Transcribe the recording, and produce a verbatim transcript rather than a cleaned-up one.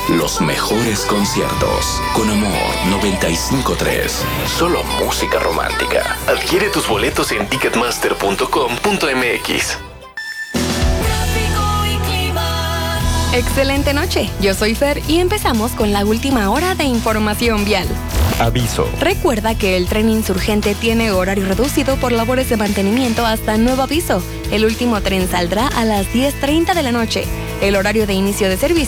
Los mejores conciertos. Con Amor noventa y cinco punto tres. Solo música romántica. Adquiere tus boletos en ticketmaster punto com punto m x. Excelente noche, yo soy Fer y empezamos con la última hora de información vial. Aviso. Recuerda que el tren Insurgente tiene horario reducido por labores de mantenimiento hasta nuevo aviso. El último tren saldrá a las diez treinta de la noche. El horario de inicio de servicio